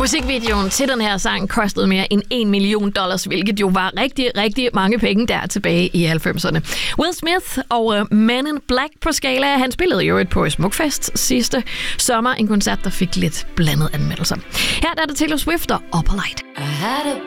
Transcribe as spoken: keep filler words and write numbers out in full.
Musikvideoen til den her sang kostede mere end en million dollars, hvilket jo var rigtig, rigtig mange penge der tilbage i halvfemserne. Will Smith og uh, Men in Black på skala. Han spillede jo et på Smukfest sidste sommer. En koncert, der fik lidt blandet anmeldelser. Her er det Taylor Swift og Up All Night.